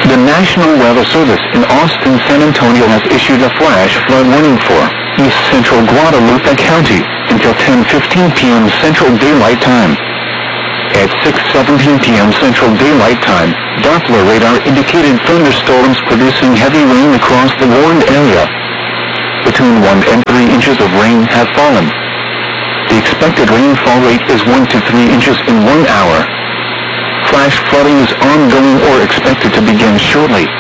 The National Weather Service in Austin, San Antonio has issued a flash flood warning for East Central Guadalupe County until 10:15 p.m. Central Daylight Time. At 6:17 p.m. Central Daylight Time, Doppler radar indicated thunderstorms producing heavy rain across the warned area. Between 1 and 3 inches of rain have fallen. The expected rainfall rate is 1 to 3 inches in 1 hour. Flash flooding is ongoing or expected to begin shortly.